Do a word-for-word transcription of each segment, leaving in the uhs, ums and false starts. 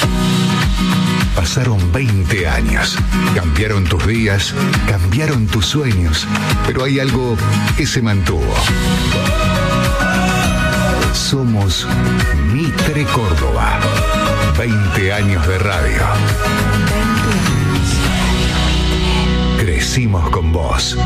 Pasaron veinte años. Cambiaron tus días, cambiaron tus sueños, pero hay algo que se mantuvo. Somos Mitre Córdoba. veinte años de radio. Crecimos con vos.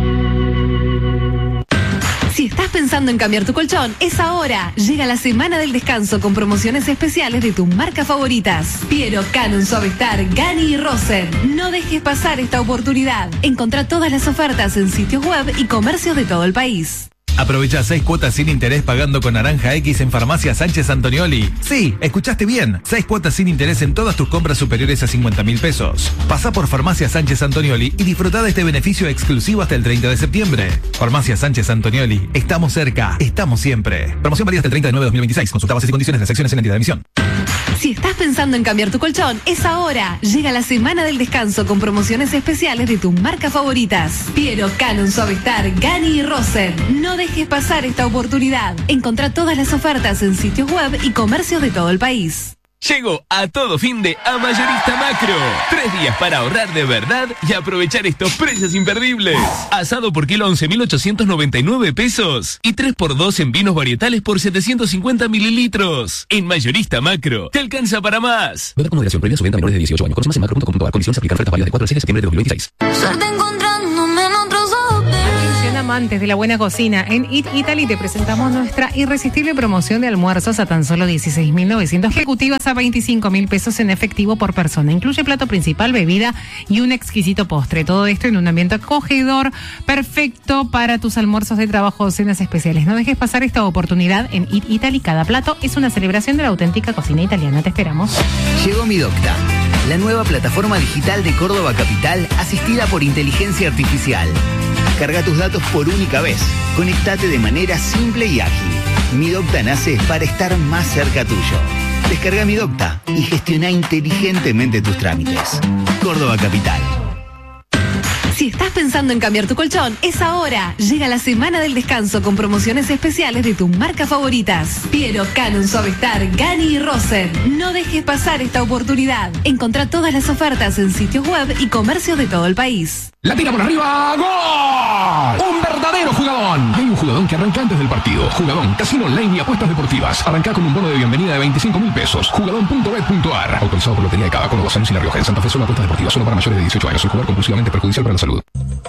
Si estás pensando en cambiar tu colchón, es ahora. Llega la semana del descanso con promociones especiales de tus marcas favoritas. Piero, Canon, Suavestar, Gani y Rosen. No dejes pasar esta oportunidad. Encontrá todas las ofertas en sitios web y comercios de todo el país. Aprovecha seis cuotas sin interés pagando con Naranja X en Farmacia Sánchez Antonioli. Sí, escuchaste bien. Seis cuotas sin interés en todas tus compras superiores a cincuenta mil pesos. Pasá por Farmacia Sánchez Antonioli y disfrutá de este beneficio exclusivo hasta el treinta de septiembre. Farmacia Sánchez Antonioli. Estamos cerca. Estamos siempre. Promoción válida hasta el treinta de noviembre de dos mil veintiséis. Consulta bases y condiciones de las secciones en la entidad de emisión. Si estás pensando en cambiar tu colchón, es ahora. Llega la semana del descanso con promociones especiales de tus marcas favoritas. Piero, Canon, Suavestar, Gani y Rosen. No dejes pasar esta oportunidad. Encontrá todas las ofertas en sitios web y comercios de todo el país. Llegó a todo fin de a Mayorista Macro. Tres días para ahorrar de verdad y aprovechar estos precios imperdibles. Asado por kilo once mil ochocientos noventa y nueve pesos. Y tres por dos en vinos varietales por setecientos cincuenta mililitros. En Mayorista Macro, te alcanza para más. Beba con moderación, prohibida su venta a menores de dieciocho años. Conoce más en macro punto com punto a r. Condiciones aplican. Ofertas válidas del cuatro al seis de septiembre de dos mil veintiséis. Suerte encontrándome en otros ojos. Amantes de la buena cocina, en Eat Italy te presentamos nuestra irresistible promoción de almuerzos a tan solo dieciséis mil novecientos ejecutivas a veinticinco mil pesos en efectivo por persona. Incluye plato principal, bebida y un exquisito postre. Todo esto en un ambiente acogedor, perfecto para tus almuerzos de trabajo o cenas especiales. No dejes pasar esta oportunidad en Eat Italy. Cada plato es una celebración de la auténtica cocina italiana. Te esperamos. Llegó Mi Docta, la nueva plataforma digital de Córdoba Capital, asistida por inteligencia artificial. Carga tus datos por única vez. Conectate de manera simple y ágil. Mi Docta nace para estar más cerca tuyo. Descarga Mi Docta y gestiona inteligentemente tus trámites. Córdoba Capital. Si estás pensando en cambiar tu colchón, es ahora. Llega la semana del descanso con promociones especiales de tus marcas favoritas. Piero, Canon, Suavestar, Gani y Rosen. No dejes pasar esta oportunidad. Encontrá todas las ofertas en sitios web y comercios de todo el país. La tira por arriba, ¡gol! ¡Un verdadero jugadón! Hay un jugadón que arranca antes del partido. Jugadón, casino online y apuestas deportivas. Arrancá con un bono de bienvenida de veinticinco mil pesos. Jugadón punto bet punto a r. Autorizado por Lotería de Cava, Córdoba, San Luis y La Rioja. En Santa Fe solo apuestas deportivas, solo para mayores de dieciocho años. El jugar compulsivamente perjudicial para la salud.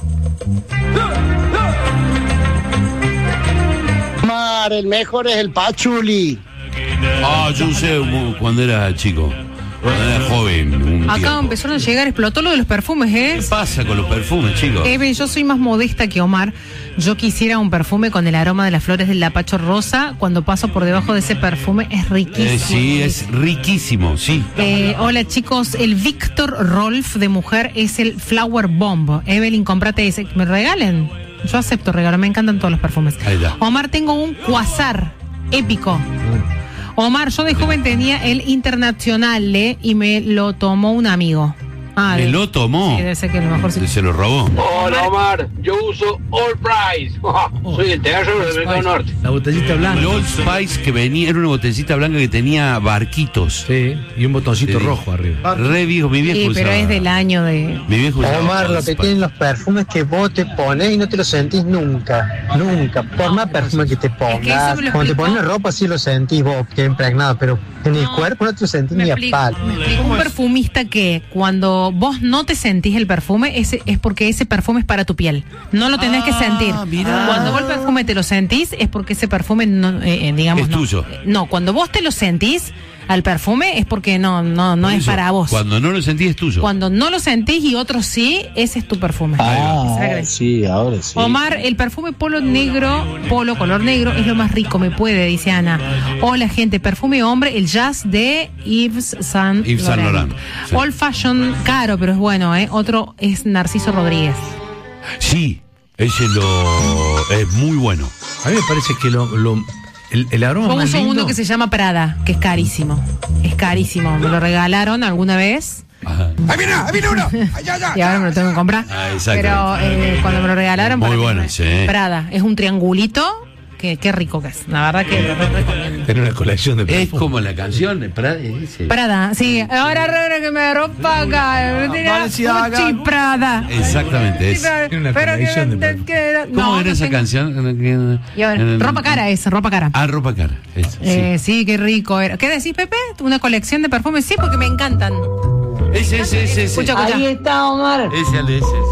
Mar, el mejor es el Pachuli. Ah, yo sé cuando era chico. Cuando era joven. Un Acá tiempo. empezaron a llegar, explotó lo de los perfumes, ¿eh? ¿Qué pasa con los perfumes, chicos? Eben, yo soy más modesta que Omar. Yo quisiera un perfume con el aroma de las flores del lapacho rosa. Cuando paso por debajo de ese perfume es riquísimo. Eh, sí, es riquísimo, sí. Eh, hola chicos, el Víctor Rolf de mujer es el Flower Bomb. Evelyn, cómprate ese. ¿Me regalen? Yo acepto regalo, me encantan todos los perfumes. Ahí está. Omar, tengo un Quasar épico. Omar, yo de joven tenía el Internazionale y me lo tomó un amigo. Ah, ¿Me de- lo tomó? Sí, debe ser que a lo mejor sí. ¿Se lo robó? Hola Omar, yo uso All Price. Soy del Teatro del Mercado Norte. La botellita blanca. El Old Spice que venía, era una botellita blanca que tenía barquitos. Sí, y un botoncito Sí. rojo arriba. Re viejo, mi viejo Sí, pero usaba. es del año de... Mi viejo usaba Omar, Old lo que Spice. tienen los perfumes que vos te pones y no te lo sentís nunca. Nunca. Por más perfume que te eso pongas. me lo Cuando te explicó. pones ropa sí lo sentís vos, que impregnado, pero en el No, cuerpo no te lo sentís Me ni a explico, palo. me explico. Un perfumista que cuando vos no te sentís el perfume, ese es porque ese perfume es para tu piel. No lo tenés que sentir. mirá. Cuando vos el perfume te lo sentís, es porque ese perfume no, eh, eh, digamos, Es no. tuyo. No, cuando vos te lo sentís al perfume es porque no, no, no Por es eso, para vos. Cuando no lo sentís es tuyo. Cuando no lo sentís y otros sí, ese es tu perfume. Ah, Esa es la sí, ahora sí. Omar, el perfume polo negro, polo color negro, es lo más rico, me puede, dice Ana. Hola, gente, perfume hombre, el Jazz de Yves Saint Yves Saint Laurent, sí. Old Fashion, caro, pero es bueno, ¿eh? Otro es Narciso Rodríguez. Sí, ese lo es muy bueno. A mí me parece que lo, lo- el, el aroma Yo más uso lindo... uno que se llama Prada, que es carísimo. Es carísimo, me lo regalaron alguna vez. Ajá. ¡Ahí viene, ahí viene uno! ¡Allá, allá! Y ahora me lo tengo que comprar. Ah, exacto. pero eh, cuando me lo regalaron, Muy para mí bueno no- ese, ¿eh? Prada, es un triangulito qué, qué rico que es. La verdad que lo re- recomiendo. Tener una colección de Es perfumes. como la canción de Prada. dice. Prada, sí. Ahora re- que me ropa acá. Balenciaga. Gucci, Prada. Exactamente. Es. Pero Tiene una pero colección que- de perfumes. que- ¿Cómo no, era no esa tengo- canción? Y ahora, ropa cara es, ropa cara. Ah, ropa cara. Eso, sí. Eh, sí, qué rico era. ¿Qué decís, Pepe? ¿Una colección de perfumes? Sí, porque me encantan. Ese, ese, ese, ese. Escucha, escucha. Ahí está, Omar. Ese, ese.